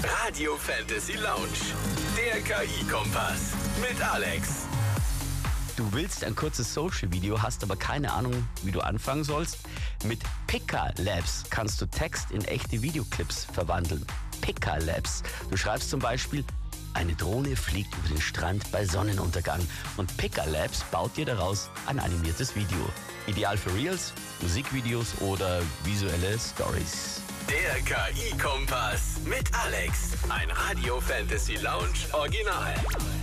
Radio Fantasy Lounge, der KI-Kompass mit Alex. Du willst ein kurzes Social-Video, hast aber keine Ahnung, wie du anfangen sollst? Mit Pika Labs kannst du Text in echte Videoclips verwandeln. Pika Labs. Du schreibst zum Beispiel: Eine Drohne fliegt über den Strand bei Sonnenuntergang und Pika Labs baut dir daraus ein animiertes Video. Ideal für Reels, Musikvideos oder visuelle Stories. Der KI-Kompass mit Alex. Ein Radio Fantasy Lounge Original.